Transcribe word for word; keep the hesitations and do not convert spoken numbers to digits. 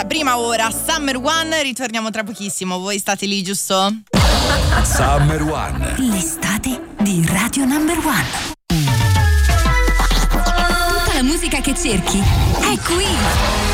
prima ora, Summer One, ritorniamo tra pochissimo, voi state lì, giusto? Summer One. L'estate di Radio Number One. Tutta la musica che cerchi è qui.